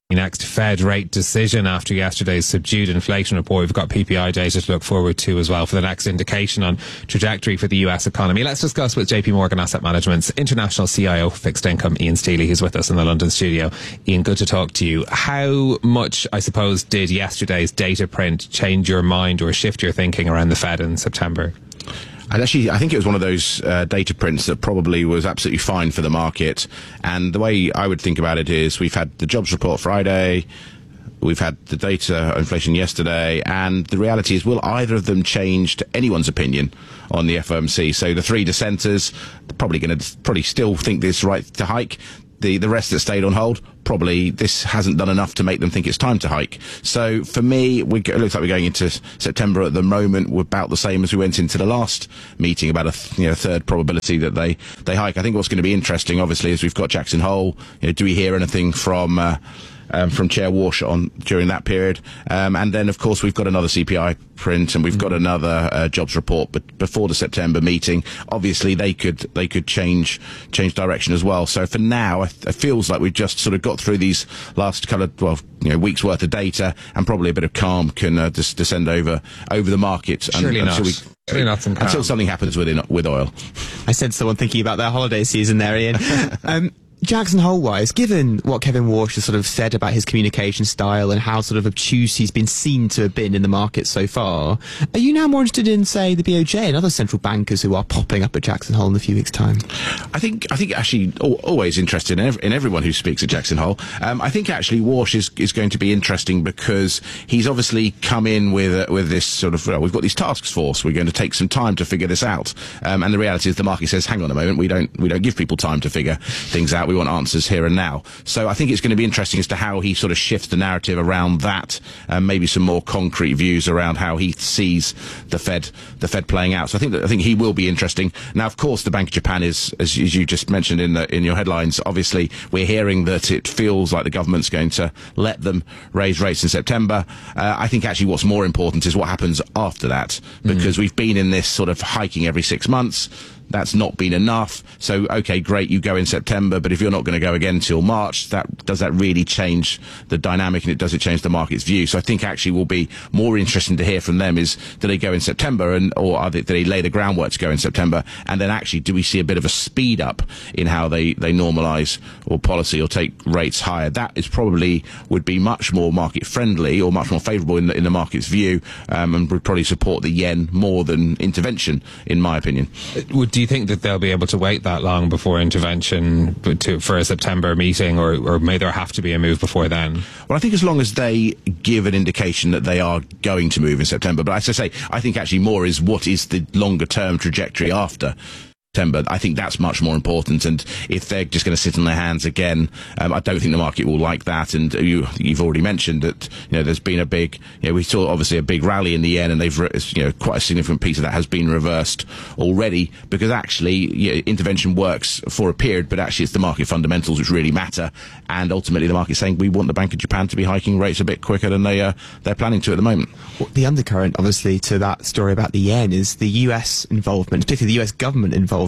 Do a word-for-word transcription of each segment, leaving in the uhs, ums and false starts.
Next, Fed rate decision after yesterday's subdued inflation report. We've got P P I data to look forward to as well for the next indication on trajectory for the U S economy. Let's discuss with J P Morgan Asset Management's international C I O for fixed income, Ian Stealey, who's with us in the London studio. Ian, good to talk to you. How much, I suppose, did yesterday's data print change your mind or shift your thinking around the Fed in September? And actually, I think it was one of those uh, data prints that probably was absolutely fine for the market. And the way I would think about it is we've had the jobs report Friday, we've had the data inflation yesterday, and the reality is will either of them change to anyone's opinion on the F O M C? So the three dissenters, they're probably going to probably still think this right to hike. The the rest that stayed on hold, probably this hasn't done enough to make them think it's time to hike. So for me, we, it looks like we're going into September at the moment. We're about the same as we went into the last meeting, about a th- you know, third probability that they, they hike. I think what's going to be interesting, obviously, is we've got Jackson Hole. You know, do we hear anything from... Uh, Um, from Chair Walsh on during that period, um, and then of course we've got another C P I print and we've got another uh, jobs report. But before the September meeting, obviously they could they could change change direction as well. So for now, it, it feels like we've just sort of got through these last kind of well you know weeks worth of data, and probably a bit of calm can uh, just descend over over the market. Surely and, not. Until, we, Surely not some calm. Until something happens with in, with oil. I said someone thinking about their holiday season there, Ian. um, Jackson Hole-wise, given what Kevin Walsh has sort of said about his communication style and how sort of obtuse he's been seen to have been in the market so far, are you now more interested in, say, the B O J and other central bankers who are popping up at Jackson Hole in a few weeks' time? I think I think actually always interested in, ev- in everyone who speaks at Jackson Hole. Um, I think actually Walsh is, is going to be interesting because he's obviously come in with uh, with this sort of well, we've got these task force. We're going to take some time to figure this out. Um, and the reality is the market says, hang on a moment, we don't we don't give people time to figure things out. We want answers here and now. So I think it's going to be interesting as to how he sort of shifts the narrative around that, and maybe some more concrete views around how he sees the Fed, the Fed playing out. So I think that I think he will be interesting. Now, of course, the Bank of Japan is, as, as you just mentioned in the in your headlines. Obviously, we're hearing that it feels like the government's going to let them raise rates in September. Uh, I think actually what's more important is what happens after that, because mm. we've been in this sort of hiking every six months. That's not been enough. So, okay, great, you go in September, but if you're not going to go again till March, that does that really change the dynamic, and it does it change the market's view? So I think actually will be more interesting to hear from them is, do they go in September, and or are they, do they lay the groundwork to go in September? And then actually, do we see a bit of a speed up in how they, they normalise or policy or take rates higher? That is probably would be much more market friendly or much more favourable in the, in the market's view, um, and would probably support the yen more than intervention, in my opinion. Would Do you think that they'll be able to wait that long before intervention to, for a September meeting, or, or may there have to be a move before then? Well, I think as long as they give an indication that they are going to move in September, but as I say, I think actually more is what is the longer term trajectory after September. I think that's much more important, and if they're just going to sit on their hands again, um, I don't think the market will like that. And you, you've already mentioned that you know there's been a big, you know, we saw obviously a big rally in the yen, and they've you know quite a significant piece of that has been reversed already, because actually you know, intervention works for a period, but actually it's the market fundamentals which really matter, and ultimately the market's saying we want the Bank of Japan to be hiking rates a bit quicker than they uh, they're planning to at the moment. Well, the undercurrent, obviously, to that story about the yen is the U S involvement, particularly the U S government involvement.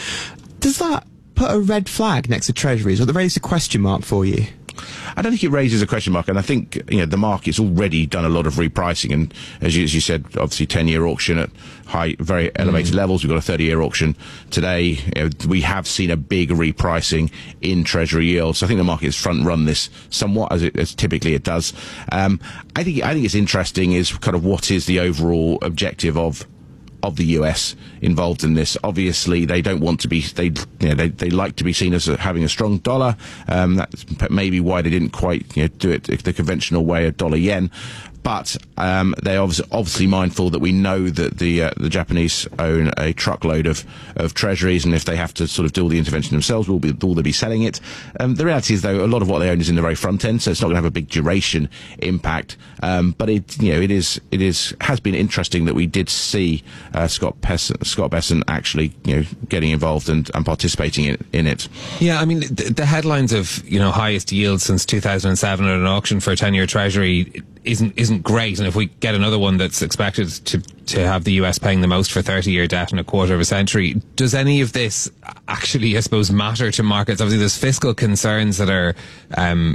Does that put a red flag next to Treasuries, or that raise a question mark for you? I don't think it raises a question mark, and I think you know the market's already done a lot of repricing, and as you, as you said, obviously ten-year auction at high, very elevated mm. levels. We've got a thirty-year auction today. You know, we have seen a big repricing in Treasury yields. So I think the market has front-run this somewhat, as, it, as typically it does. Um, I think I think it's interesting is kind of what is the overall objective of. of the U S involved in this. Obviously, they don't want to be, they, you know, they, they like to be seen as having a strong dollar. Um, that's maybe why they didn't quite, you know, do it the conventional way of dollar yen. But um, they're obviously, obviously mindful that we know that the uh, the Japanese own a truckload of, of treasuries, and if they have to sort of do all the intervention themselves, will be will they be selling it? Um, the reality is, though, a lot of what they own is in the very front end, so it's not going to have a big duration impact. Um, but it you know it is it is has been interesting that we did see uh, Scott Bessent, Scott Bessent actually you know getting involved and, and participating in, in it. Yeah, I mean the, the headlines of you know highest yield since two thousand seven at an auction for a ten-year treasury isn't isn't great, and if we get another one that's expected to to have the U S paying the most for thirty-year debt in a quarter of a century, does any of this actually, I suppose, matter to markets? Obviously, there's fiscal concerns that are um,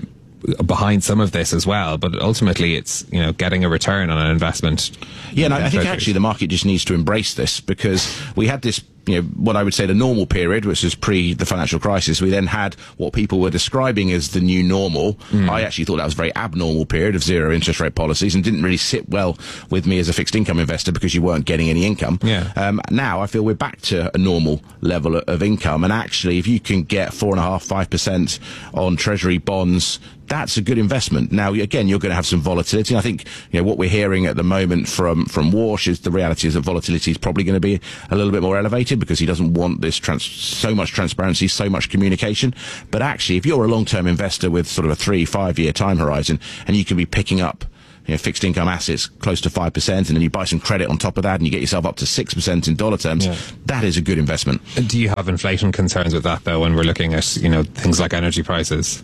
behind some of this as well. But ultimately, it's, you know, getting a return on an investment. Yeah, and I, I think actually the market just needs to embrace this, because we had this, you know, what I would say the normal period, which was pre the financial crisis. We then had what people were describing as the new normal. Mm. I actually thought that was a very abnormal period of zero interest rate policies, and didn't really sit well with me as a fixed income investor, because you weren't getting any income. Yeah. Um, now I feel we're back to a normal level of income, and actually if you can get four and a half, five percent on treasury bonds, that's a good investment. Now, again, you're going to have some volatility. I think, you know, what we're hearing at the moment from, from Warsh is the reality is that volatility is probably going to be a little bit more elevated, because he doesn't want this trans- so much transparency, so much communication. But actually, if you're a long-term investor with sort of a three, five-year time horizon, and you can be picking up, you know, fixed income assets close to five percent, and then you buy some credit on top of that, and you get yourself up to six percent in dollar terms, yeah. that is a good investment. Do you have inflation concerns with that, though, when we're looking at, you know, things like energy prices?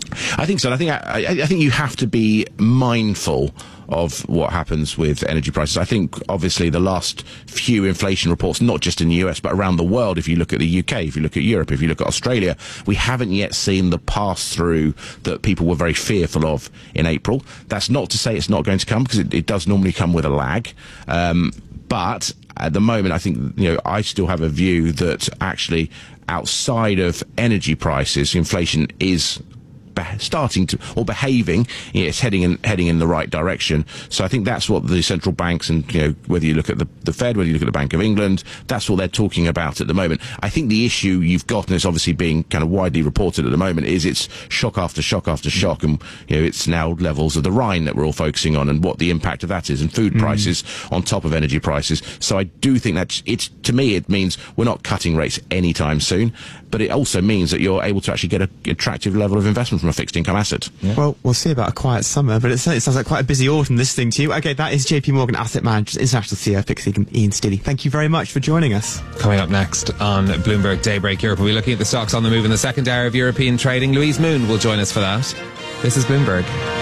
I think so. I think I, I think you have to be mindful of what happens with energy prices. I think obviously the last few inflation reports, not just in the U S but around the world, if you look at the U K, if you look at Europe, if you look at Australia, we haven't yet seen the pass-through that people were very fearful of in April. That's not to say it's not going to come, because it, it does normally come with a lag. Um, but at the moment, I think, you know, I still have a view that actually outside of energy prices, inflation is starting to, or behaving, you know, it's heading in heading in the right direction. So I think that's what the central banks, and, you know, whether you look at the, the Fed, whether you look at the Bank of England, that's what they're talking about at the moment. I think the issue you've got, and it's obviously being kind of widely reported at the moment, is it's shock after shock after shock, and, you know, it's now levels of the Rhine that we're all focusing on, and what the impact of that is, and food mm. prices on top of energy prices. So I do think that it's, to me, it means we're not cutting rates anytime soon, but it also means that you're able to actually get an attractive level of investment from a fixed income asset. Yeah. Well, we'll see about a quiet summer, but it sounds like quite a busy autumn listening to you. Okay, that is J P Morgan Asset Managers International C E O Fixed Income, Ian Stilley. Thank you very much for joining us. Coming up next on Bloomberg Daybreak Europe, we'll be looking at the stocks on the move in the second hour of European trading. Louise Moon will join us for that. This is Bloomberg.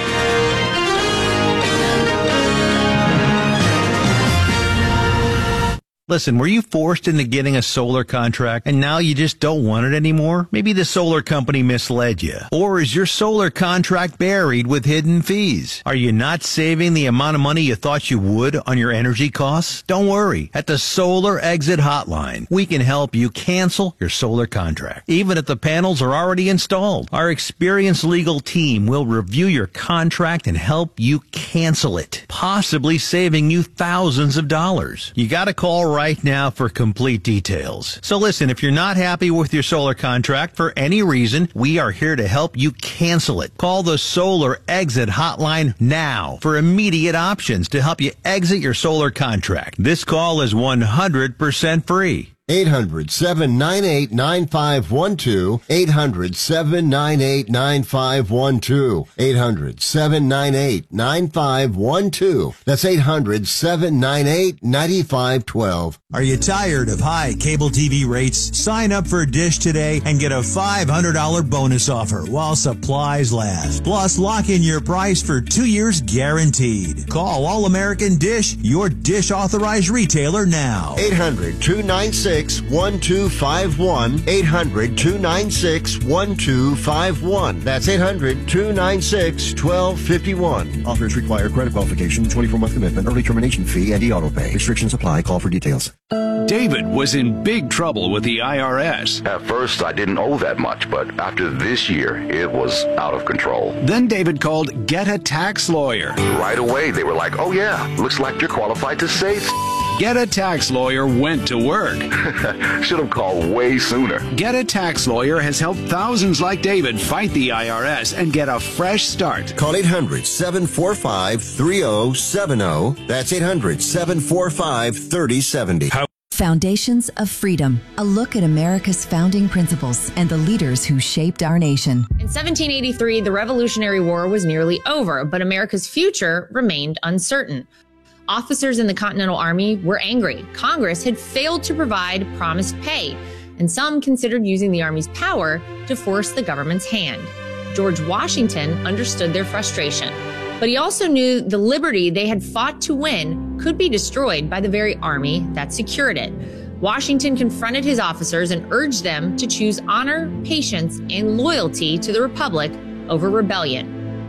Listen, were you forced into getting a solar contract and now you just don't want it anymore? Maybe the solar company misled you. Or is your solar contract buried with hidden fees? Are you not saving the amount of money you thought you would on your energy costs? Don't worry. At the Solar Exit Hotline, we can help you cancel your solar contract, even if the panels are already installed. Our experienced legal team will review your contract and help you cancel it, possibly saving you thousands of dollars. You gotta call right now for complete details. So listen, if you're not happy with your solar contract for any reason, we are here to help you cancel it. Call the Solar Exit Hotline now for immediate options to help you exit your solar contract. This call is one hundred percent free. eight hundred, seven nine eight, nine five one two. eight hundred, seven nine eight, nine five one two. eight hundred, seven nine eight, nine five one two. That's eight hundred, seven nine eight, nine five one two. Are you tired of high cable T V rates? Sign up for Dish today and get a five hundred dollars bonus offer while supplies last. Plus, lock in your price for two years guaranteed. Call All American Dish, your Dish authorized retailer now. eight hundred, two nine six, one two five one. eight hundred, two nine six, one two five one. That's eight hundred, two nine six, one two five one. Offers require credit qualification, twenty-four month commitment, early termination fee, and e-auto pay. Restrictions apply. Call for details. David was in big trouble with the I R S. At first, I didn't owe that much, but after this year, it was out of control. Then David called Get a Tax Lawyer. Right away, they were like, oh yeah, looks like you're qualified to save. Get a Tax Lawyer went to work. Should have called way sooner. Get a Tax Lawyer has helped thousands like David fight the I R S and get a fresh start. Call eight hundred, seven four five, three zero seven zero. That's eight hundred, seven four five, three zero seven zero. Foundations of Freedom, a look at America's founding principles and the leaders who shaped our nation. In seventeen eighty-three, the Revolutionary War was nearly over, but America's future remained uncertain. Officers in the Continental Army were angry. Congress had failed to provide promised pay, and some considered using the Army's power to force the government's hand. George Washington understood their frustration, but he also knew the liberty they had fought to win could be destroyed by the very army that secured it. Washington confronted his officers and urged them to choose honor, patience, and loyalty to the Republic over rebellion.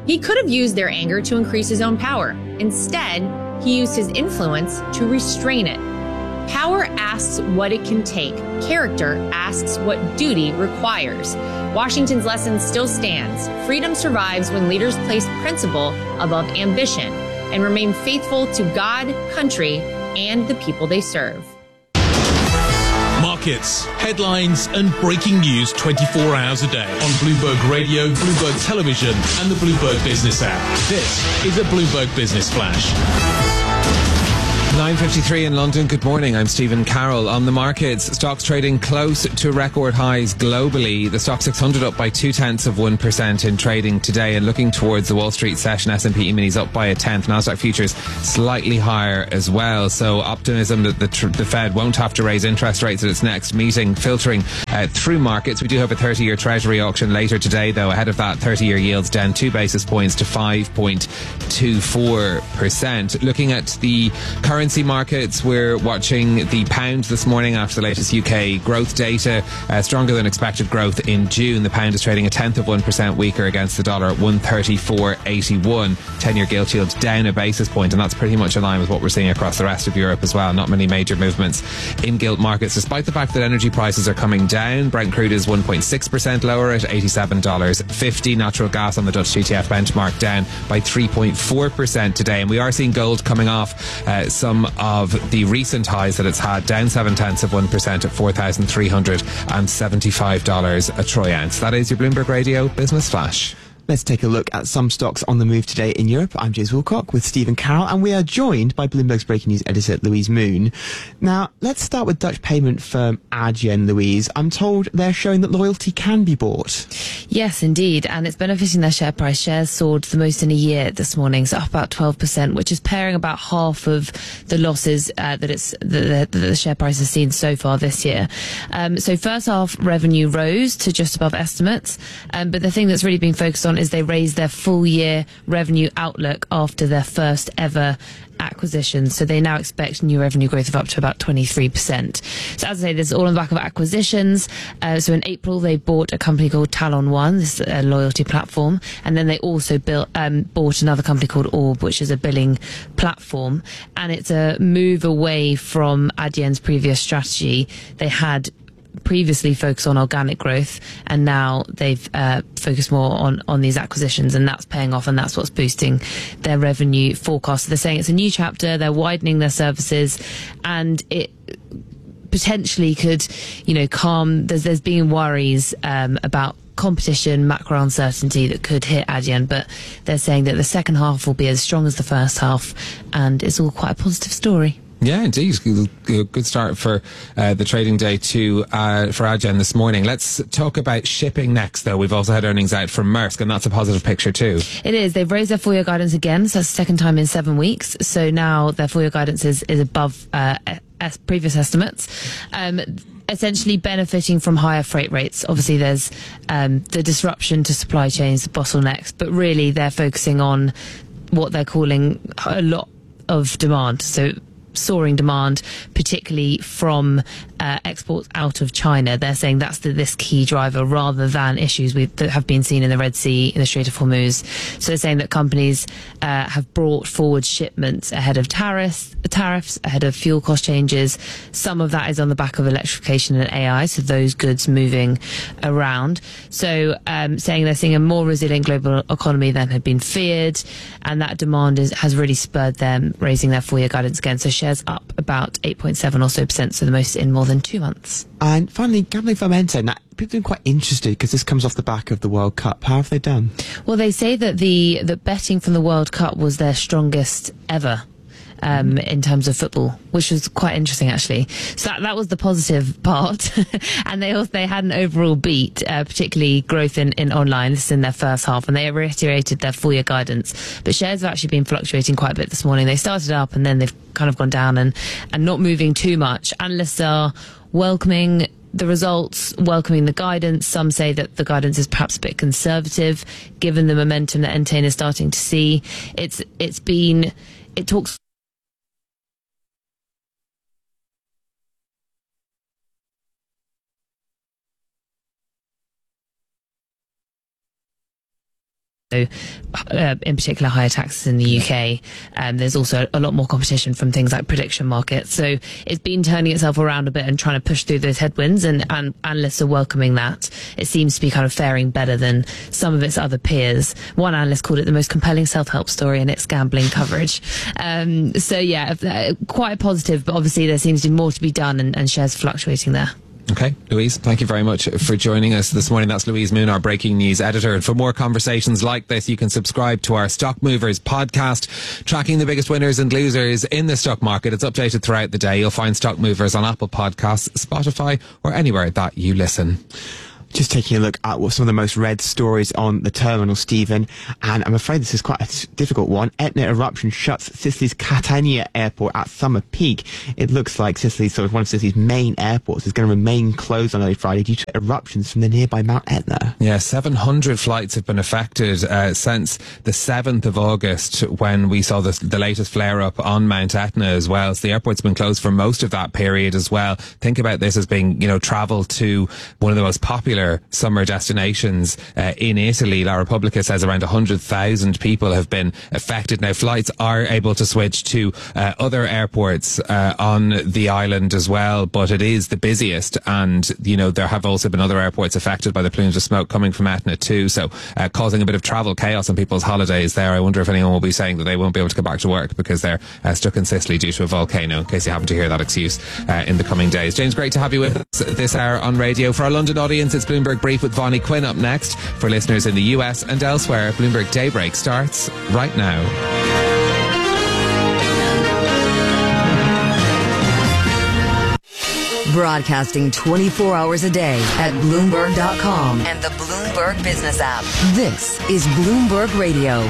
He could have used their anger to increase his own power. Instead, he used his influence to restrain it. Power asks what it can take. Character asks what duty requires. Washington's lesson still stands. Freedom survives when leaders place principle above ambition and remain faithful to God, country, and the people they serve. Markets, headlines, and breaking news twenty-four hours a day on Bloomberg Radio, Bloomberg Television, and the Bloomberg Business app. This is a Bloomberg Business Flash. nine fifty-three in London. Good morning. I'm Stephen Carroll. On the markets, stocks trading close to record highs globally. The stock six hundred up by two tenths of one percent in trading today, and looking towards the Wall Street session, S and P E-minis up by a tenth. Nasdaq futures slightly higher as well. So optimism that the, tr- the Fed won't have to raise interest rates at its next meeting filtering uh, through markets. We do have a thirty-year Treasury auction later today, though. Ahead of that, thirty-year yields down two basis points to five point two four percent. Looking at the current Currency markets, we're watching the pound this morning after the latest U K growth data. Uh, stronger than expected growth in June. The pound is trading a tenth of one percent weaker against the dollar at one thirty-four eighty-one. ten-year gilt yield down a basis point, and that's pretty much in line with what we're seeing across the rest of Europe as well. Not many major movements in gilt markets, despite the fact that energy prices are coming down. Brent crude is one point six percent lower at eighty-seven dollars fifty. Natural gas on the Dutch T T F benchmark down by three point four percent today, and we are seeing gold coming off uh, some of the recent highs that it's had, down seven tenths of one percent at four thousand three hundred seventy-five dollars a troy ounce. That is your Bloomberg Radio Business Flash. Let's take a look at some stocks on the move today in Europe. I'm James Wilcock with Stephen Carroll, and we are joined by Bloomberg's breaking news editor, Louise Moon. Now, let's start with Dutch payment firm Adyen, Louise. I'm told they're showing that loyalty can be bought. Yes, indeed, and it's benefiting their share price. Shares soared the most in a year this morning, so up about twelve percent, which is pairing about half of the losses uh, that it's the, the, the share price has seen so far this year. Um, so first half revenue rose to just above estimates, um, but the thing that's really been focused on is they raised their full year revenue outlook after their first ever acquisition. So they now expect new revenue growth of up to about twenty-three percent. So as I say, this is all on the back of acquisitions. Uh, so in April, they bought a company called Talon One, this is a loyalty platform. And then they also built, um, bought another company called Orb, which is a billing platform. And it's a move away from Adyen's previous strategy. They had previously focused on organic growth, and now they've uh, focused more on, on these acquisitions, and that's paying off, and that's what's boosting their revenue forecast. So they're saying it's a new chapter, they're widening their services, and it potentially could, you know, calm, there's, there's been worries um, about competition, macro uncertainty that could hit Adyen, but they're saying that the second half will be as strong as the first half, and it's all quite a positive story. Yeah, indeed. Good start for uh, the trading day to uh, for Adyen this morning. Let's talk about shipping next, though. We've also had earnings out from Maersk, and that's a positive picture too. It is. They've raised their full year guidance again, so that's the second time in seven weeks. So now their full year guidance is, is above uh, as previous estimates. Um, essentially benefiting from higher freight rates. Obviously, there's um, the disruption to supply chains, the bottlenecks, but really they're focusing on what they're calling a lot of demand. So soaring demand, particularly from uh, exports out of China. They're saying that's the, this key driver rather than issues with, that have been seen in the Red Sea, in the Strait of Hormuz. So they're saying that companies uh, have brought forward shipments ahead of tariffs, tariffs, ahead of fuel cost changes. Some of that is on the back of electrification and A I, so those goods moving around. So um, saying they're seeing a more resilient global economy than had been feared, and that demand is, has really spurred them raising their full year guidance again. So shares up about eight point seven or so percent, so the most in more than two months. And finally, gambling firm Entain. Now, people are quite interested because this comes off the back of the World Cup. How have they done? Well, they say that the that betting from the World Cup was their strongest ever. Um, in terms of football, which was quite interesting actually. So that, that was the positive part. And they also they had an overall beat, uh, particularly growth in, in online. This is in their first half, and they reiterated their full year guidance. But shares have actually been fluctuating quite a bit this morning. They started up and then they've kind of gone down and, and not moving too much. Analysts are welcoming the results, welcoming the guidance. Some say that the guidance is perhaps a bit conservative, given the momentum that Entain is starting to see. It's it's been it talks. Uh, in particular, higher taxes in the U K. Um, there's also a lot more competition from things like prediction markets. So it's been turning itself around a bit and trying to push through those headwinds, and, and analysts are welcoming that. It seems to be kind of faring better than some of its other peers. One analyst called it the most compelling self-help story in its gambling coverage. Um, so yeah, uh, quite positive, but obviously there seems to be more to be done, and, and shares fluctuating there. Okay, Louise, thank you very much for joining us this morning. That's Louise Moon, our breaking news editor. And for more conversations like this, you can subscribe to our Stock Movers podcast, tracking the biggest winners and losers in the stock market. It's updated throughout the day. You'll find Stock Movers on Apple Podcasts, Spotify, or anywhere that you listen. Just taking a look at what some of the most read stories on the terminal, Stephen, and I'm afraid this is quite a difficult one. Etna eruption shuts Sicily's Catania airport at summer peak. It looks like Sicily's sort of one of Sicily's main airports is going to remain closed on early Friday due to eruptions from the nearby Mount Etna. Yeah, seven hundred flights have been affected uh, since the seventh of August, when we saw the, the latest flare-up on Mount Etna as well. So the airport's been closed for most of that period as well. Think about this as being, you know, travel to one of the most popular summer destinations uh, in Italy. La Repubblica says around one hundred thousand people have been affected. Now, flights are able to switch to uh, other airports uh, on the island as well, but it is the busiest, and, you know, there have also been other airports affected by the plumes of smoke coming from Etna too, so uh, causing a bit of travel chaos on people's holidays there. I wonder if anyone will be saying that they won't be able to go back to work because they're uh, stuck in Sicily due to a volcano, in case you happen to hear that excuse uh, in the coming days. James, great to have you with us this hour on radio. For our London audience, it's Bloomberg Brief with Vonnie Quinn up next. For listeners in the U S and elsewhere, Bloomberg Daybreak starts right now. Broadcasting twenty-four hours a day at Bloomberg dot com and the Bloomberg Business app. This is Bloomberg Radio.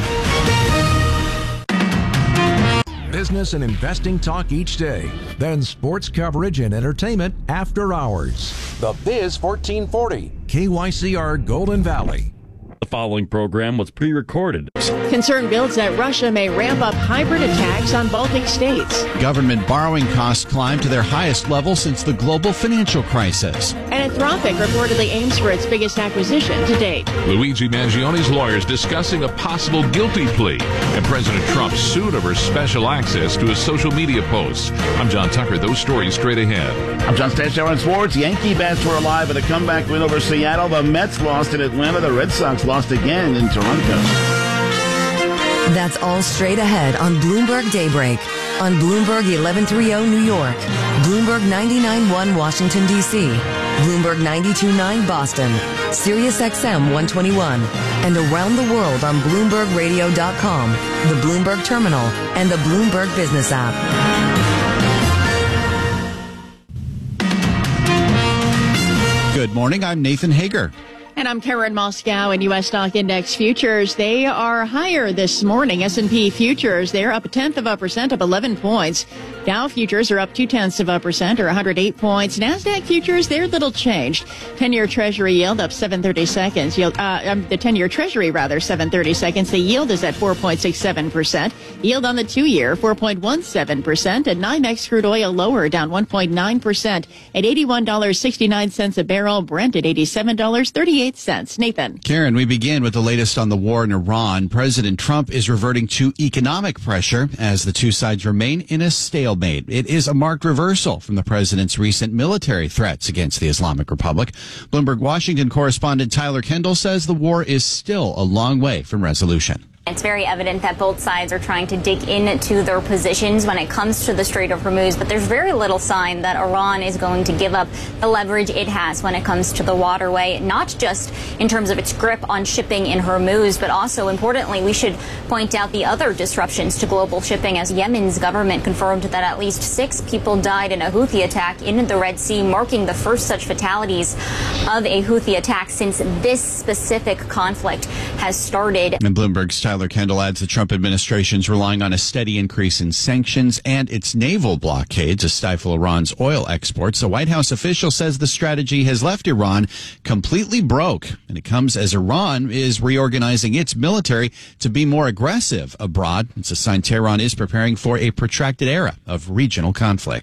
Business and investing talk each day. Then sports coverage and entertainment after hours. The Biz fourteen forty. K Y C R Golden Valley. The following program was pre-recorded. Concern builds that Russia may ramp up hybrid attacks on Baltic states. Government borrowing costs climb to their highest level since the global financial crisis. And Anthropic reportedly aims for its biggest acquisition to date. Luigi Mangioni's lawyers discussing a possible guilty plea. And President Trump sued over special access to his social media posts. I'm John Tucker. Those stories straight ahead. I'm John Stashow on sports. Yankee bats were alive at a comeback win over Seattle. The Mets lost in Atlanta. The Red Sox lost again in Toronto. That's all straight ahead on Bloomberg Daybreak. On Bloomberg eleven thirty New York, Bloomberg ninety-nine point one Washington, D C, Bloomberg ninety-two point nine Boston, Sirius X M one twenty-one, and around the world on Bloomberg Radio dot com, the Bloomberg Terminal, and the Bloomberg Business app. Good morning, I'm Nathan Hager. And I'm Karen Moscow. In U S stock index futures, they are higher this morning. S and P futures, they're up a tenth of a percent, up eleven points. Dow futures are up two tenths of a percent, or one hundred eight points. NASDAQ futures, they're little changed. ten-year Treasury yield up seven thirty seconds. Yield, uh, um, the ten-year Treasury, rather, seven thirty seconds. The yield is at four point six seven percent. Yield on the two-year, four point one seven percent. And NYMEX crude oil lower, down one point nine percent at eighty-one dollars and sixty-nine cents a barrel. Brent at eighty-seven dollars and thirty-eight cents. Nathan. Karen, we begin with the latest on the war in Iran. President Trump is reverting to economic pressure as the two sides remain in a stalemate. It is a marked reversal from the president's recent military threats against the Islamic Republic. Bloomberg Washington correspondent Tyler Kendall says the war is still a long way from resolution. It's very evident that both sides are trying to dig into their positions when it comes to the Strait of Hormuz, but there's very little sign that Iran is going to give up the leverage it has when it comes to the waterway, not just in terms of its grip on shipping in Hormuz, but also, importantly, we should point out the other disruptions to global shipping, as Yemen's government confirmed that at least six people died in a Houthi attack in the Red Sea, marking the first such fatalities of a Houthi attack since this specific conflict has started. And Bloomberg's Tyler Kendall adds the Trump administration's relying on a steady increase in sanctions and its naval blockade to stifle Iran's oil exports. A White House official says the strategy has left Iran completely broke, and it comes as Iran is reorganizing its military to be more aggressive abroad. It's a sign Tehran is preparing for a protracted era of regional conflict.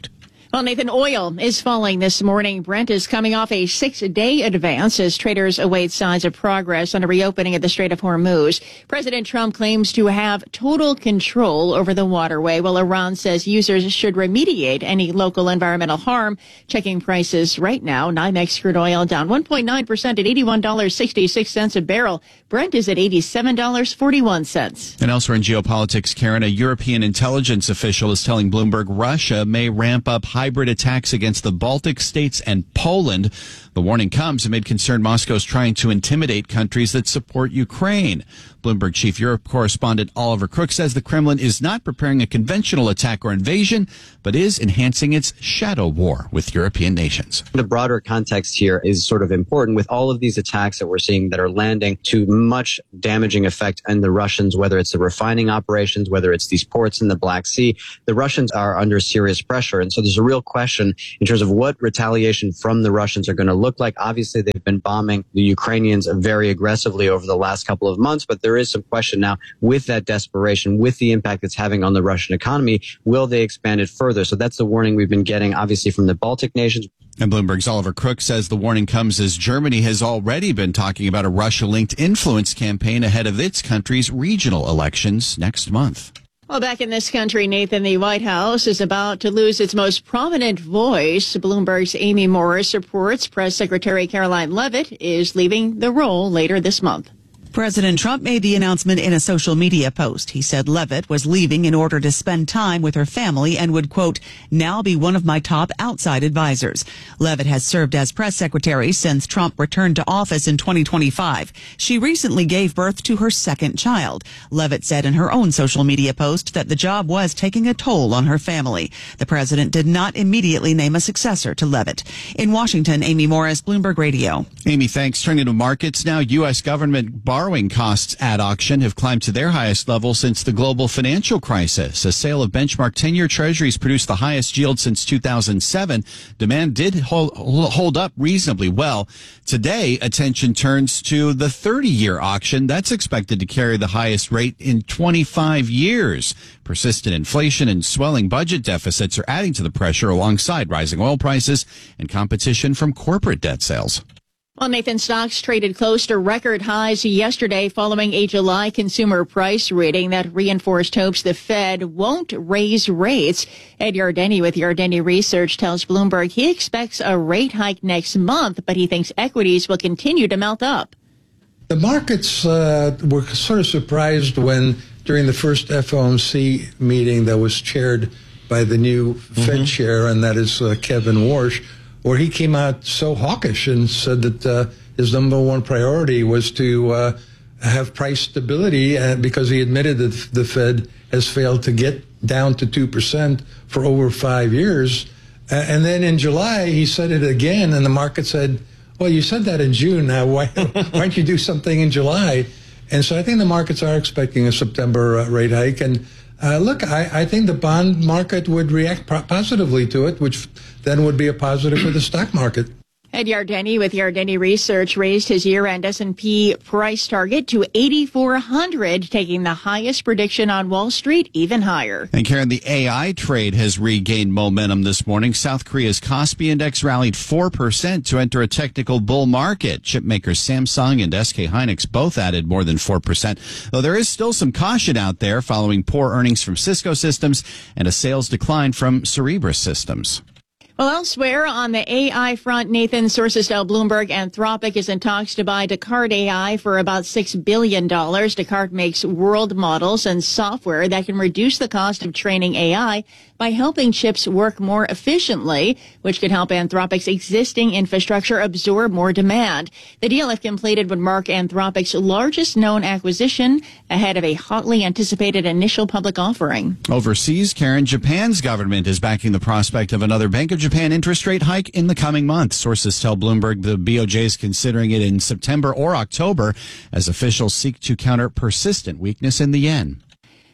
Well, Nathan, oil is falling this morning. Brent is coming off a six-day advance as traders await signs of progress on a reopening of the Strait of Hormuz. President Trump claims to have total control over the waterway, while Iran says users should remediate any local environmental harm. Checking prices right now, NYMEX crude oil down one point nine percent at eighty-one dollars and sixty-six cents a barrel. Brent is at eighty-seven dollars and forty-one cents. And elsewhere in geopolitics, Karen, a European intelligence official is telling Bloomberg Russia may ramp up hybrid attacks against the Baltic states and Poland. The warning comes amid concern Moscow's trying to intimidate countries that support Ukraine. Bloomberg chief Europe correspondent Oliver Crook says the Kremlin is not preparing a conventional attack or invasion, but is enhancing its shadow war with European nations. The broader context here is sort of important with all of these attacks that we're seeing that are landing to much damaging effect on the Russians, whether it's the refining operations, whether it's these ports in the Black Sea. The Russians are under serious pressure. And so there's a real question in terms of what retaliation from the Russians are going to look like. Obviously, they've been bombing the Ukrainians very aggressively over the last couple of months, but there is some question now with that desperation, with the impact it's having on the Russian economy. Will they expand it further? So that's the warning we've been getting, obviously, from the Baltic nations. And Bloomberg's Oliver Crook says the warning comes as Germany has already been talking about a Russia-linked influence campaign ahead of its country's regional elections next month. Well, back in this country, Nathan, the White House is about to lose its most prominent voice. Bloomberg's Amy Morris reports Press Secretary Caroline Leavitt is leaving the role later this month. President Trump made the announcement in a social media post. He said Leavitt was leaving in order to spend time with her family and would, quote, now be one of my top outside advisors. Leavitt has served as press secretary since Trump returned to office in twenty twenty-five. She recently gave birth to her second child. Leavitt said in her own social media post that the job was taking a toll on her family. The president did not immediately name a successor to Leavitt. In Washington, Amy Morris, Bloomberg Radio. Amy, thanks. Turning to markets now, U S government borrowing Borrowing costs at auction have climbed to their highest level since the global financial crisis. A sale of benchmark ten-year treasuries produced the highest yield since two thousand seven. Demand did hold, hold up reasonably well. Today, attention turns to the thirty-year auction. That's expected to carry the highest rate in twenty-five years. Persistent inflation and swelling budget deficits are adding to the pressure alongside rising oil prices and competition from corporate debt sales. Well, Nathan, stocks traded close to record highs yesterday following a July consumer price reading that reinforced hopes the Fed won't raise rates. Ed Yardeni with Yardeni Research tells Bloomberg he expects a rate hike next month, but he thinks equities will continue to melt up. The markets uh, were sort of surprised when, during the first F O M C meeting that was chaired by the new mm-hmm. Fed chair, and that is uh, Kevin Warsh, where he came out so hawkish and said that uh, his number one priority was to uh, have price stability, uh, because he admitted that the Fed has failed to get down to two percent for over five years. Uh, and then in July, he said it again, and the market said, well, you said that in June. Now, why, why don't you do something in July? And so I think the markets are expecting a September uh, rate hike. And Uh, look, I, I think the bond market would react pro- positively to it, which then would be a positive for the stock market. Ed Yardeni with Yardeni Research raised his year-end S and P price target to eighty-four hundred, taking the highest prediction on Wall Street even higher. And Karen, the A I trade has regained momentum this morning. South Korea's Kospi Index rallied four percent to enter a technical bull market. Chip makers Samsung and S K Hynix both added more than four percent, though there is still some caution out there following poor earnings from Cisco Systems and a sales decline from Cerebras Systems. Well, elsewhere on the A I front, Nathan, sources tell Bloomberg Anthropic is in talks to buy Descartes A I for about six billion dollars. Descartes makes world models and software that can reduce the cost of training A I by helping chips work more efficiently, which could help Anthropic's existing infrastructure absorb more demand. The deal, if completed, would mark Anthropic's largest known acquisition ahead of a hotly anticipated initial public offering. Overseas, Karen, Japan's government is backing the prospect of another Bank of Japan interest rate hike in the coming month. Sources tell Bloomberg the B O J is considering it in September or October as officials seek to counter persistent weakness in the yen.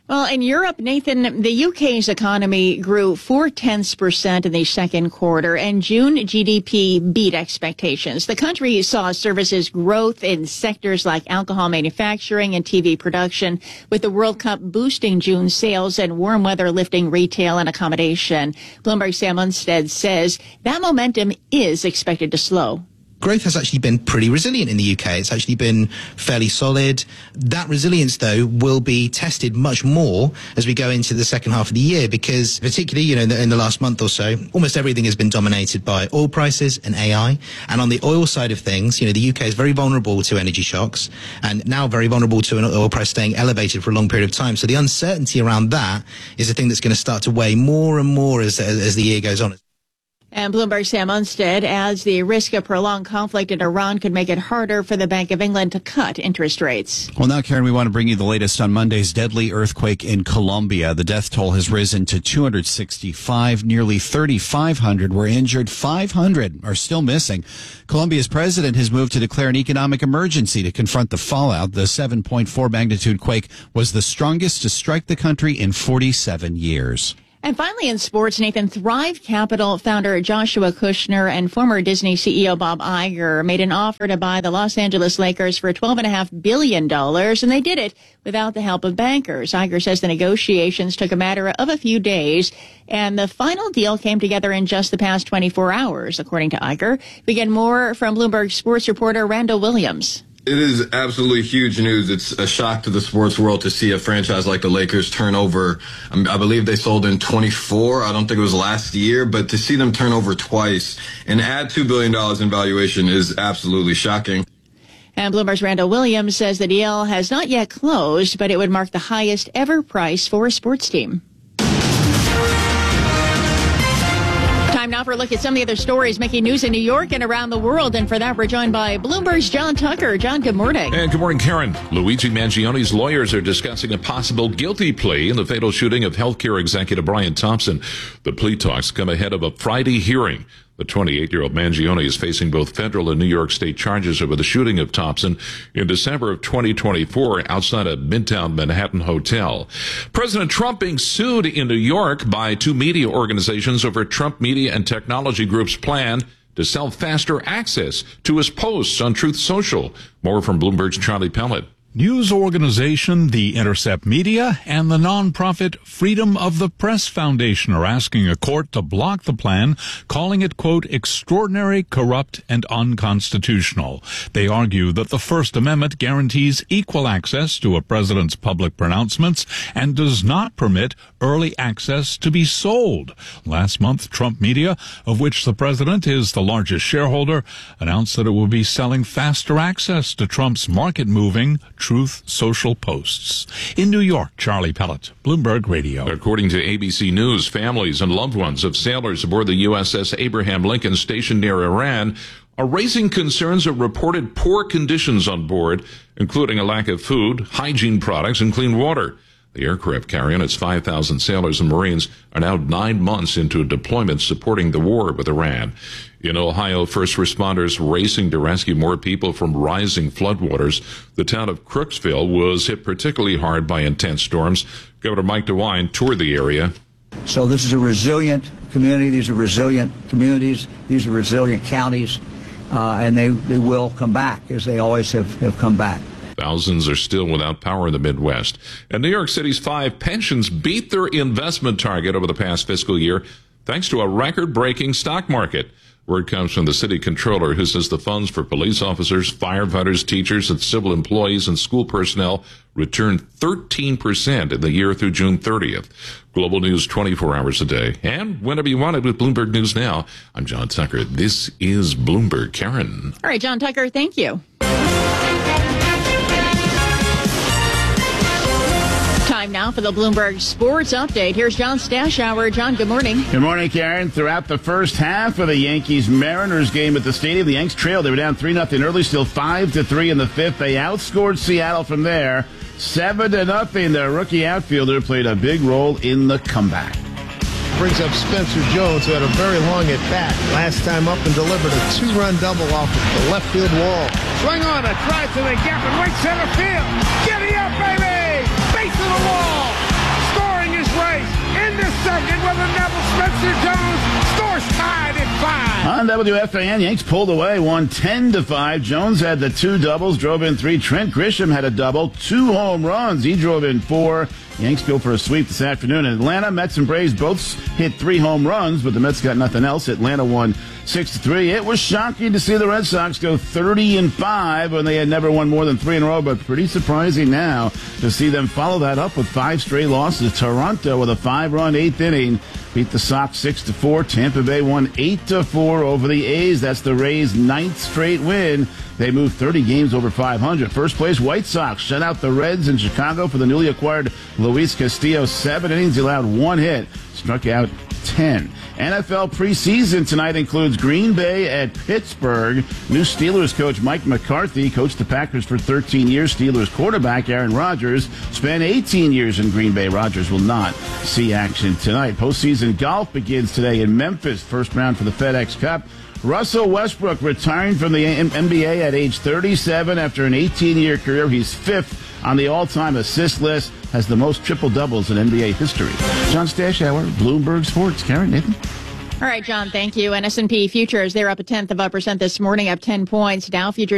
Well, in Europe, Nathan, the U K's economy grew four-tenths percent in the second quarter, and June G D P beat expectations. The country saw services growth in sectors like alcohol manufacturing and T V production, with the World Cup boosting June sales and warm weather lifting retail and accommodation. Bloomberg's Sam Unstead says that momentum is expected to slow. Growth has actually been pretty resilient in the U K. It's actually been fairly solid. That resilience, though, will be tested much more as we go into the second half of the year, because particularly, you know, in the, in the last month or so, almost everything has been dominated by oil prices and A I. And on the oil side of things, you know, the U K is very vulnerable to energy shocks and now very vulnerable to an oil price staying elevated for a long period of time. So the uncertainty around that is a thing that's going to start to weigh more and more as, as, as the year goes on. And Bloomberg's Sam Unstead adds the risk of prolonged conflict in Iran could make it harder for the Bank of England to cut interest rates. Well, now, Karen, we want to bring you the latest on Monday's deadly earthquake in Colombia. The death toll has risen to two hundred sixty-five. Nearly thirty-five hundred were injured. five hundred are still missing. Colombia's president has moved to declare an economic emergency to confront the fallout. The seven point four magnitude quake was the strongest to strike the country in forty-seven years. And finally in sports, Nathan, Thrive Capital founder Joshua Kushner and former Disney C E O Bob Iger made an offer to buy the Los Angeles Lakers for twelve point five billion dollars, and they did it without the help of bankers. Iger says the negotiations took a matter of a few days, and the final deal came together in just the past twenty-four hours, according to Iger. We get more from Bloomberg sports reporter Randall Williams. It is absolutely huge news. It's a shock to the sports world to see a franchise like the Lakers turn over. I believe they sold in twenty-four. I don't think it was last year, but to see them turn over twice and add two billion dollars in valuation is absolutely shocking. And Bloomberg's Randall Williams says the deal has not yet closed, but it would mark the highest ever price for a sports team. Time now for a look at some of the other stories making news in New York and around the world. And for that, we're joined by Bloomberg's John Tucker. John, good morning. And good morning, Karen. Luigi Mangioni's lawyers are discussing a possible guilty plea in the fatal shooting of healthcare executive Brian Thompson. The plea talks come ahead of a Friday hearing. The twenty-eight-year-old Mangione is facing both federal and New York State charges over the shooting of Thompson in December of twenty twenty-four outside a Midtown Manhattan hotel. President Trump being sued in New York by two media organizations over Trump Media and Technology Group's plan to sell faster access to his posts on Truth Social. More from Bloomberg's Charlie Pellet. News organization The Intercept Media and the nonprofit Freedom of the Press Foundation are asking a court to block the plan, calling it, quote, extraordinary, corrupt, and unconstitutional. They argue that the First Amendment guarantees equal access to a president's public pronouncements and does not permit early access to be sold. Last month, Trump Media, of which the president is the largest shareholder, announced that it will be selling faster access to Trump's market-moving Truth Social posts. In New York, Charlie Pellet, Bloomberg Radio. According to A B C News, families and loved ones of sailors aboard the U S S Abraham Lincoln stationed near Iran are raising concerns of reported poor conditions on board, including a lack of food, hygiene products, and clean water. The aircraft carrying its five thousand sailors and Marines are now nine months into a deployment supporting the war with Iran. In Ohio, first responders racing to rescue more people from rising floodwaters. The town of Crooksville was hit particularly hard by intense storms. Governor Mike DeWine toured the area. So this is a resilient community. These are resilient communities. These are resilient counties. Uh, and they, they will come back, as they always have, have come back. Thousands are still without power in the Midwest. And New York City's five pensions beat their investment target over the past fiscal year thanks to a record-breaking stock market. Word comes from the city controller, who says the funds for police officers, firefighters, teachers, and civil employees and school personnel returned thirteen percent in the year through June thirtieth. Global news twenty-four hours a day. And whenever you want it with Bloomberg News Now, I'm John Tucker. This is Bloomberg. Karen. All right, John Tucker, thank you. Time now for the Bloomberg Sports Update. Here's John Stashower. John, good morning. Good morning, Karen. Throughout the first half of the Yankees-Mariners game at the stadium, the Yanks trailed. They were down three nothing early, still five to three in the fifth. They outscored Seattle from there, seven to nothing. The rookie outfielder played a big role in the comeback. Brings up Spencer Jones, who had a very long at bat. Last time up and delivered a two-run double off of the left field wall. Swing on a drive to the gap in right center field. Giddy up, baby! Base of the wall. W F A N, Yanks pulled away, won ten to five. Jones had the two doubles, drove in three. Trent Grisham had a double, two home runs. He drove in four. Yanks go for a sweep this afternoon in Atlanta. Mets and Braves both hit three home runs, but the Mets got nothing else. Atlanta won six to three. It was shocking to see the Red Sox go thirty and five when they had never won more than three in a row, but pretty surprising now to see them follow that up with five straight losses. Toronto with a five-run eighth inning beat the Sox six to four. Tampa Bay won eight to four over the A's. That's the Rays' ninth straight win. They moved thirty games over five hundred. First place White Sox shut out the Reds in Chicago for the newly acquired Luis Castillo. Seven innings, he allowed one hit, struck out ten. N F L preseason tonight includes Green Bay at Pittsburgh. New Steelers coach Mike McCarthy coached the Packers for thirteen years. Steelers quarterback Aaron Rodgers spent eighteen years in Green Bay. Rodgers will not see action tonight. Postseason golf begins today in Memphis. First round for the FedEx Cup. Russell Westbrook retiring from the N B A at age thirty-seven after an eighteen-year career. He's fifth on the all-time assist list, has the most triple-doubles in N B A history. John Stashauer, Bloomberg Sports. Karen, Nathan? All right, John, thank you. And S and P futures, they're up a tenth of a percent this morning, up ten points. Dow futures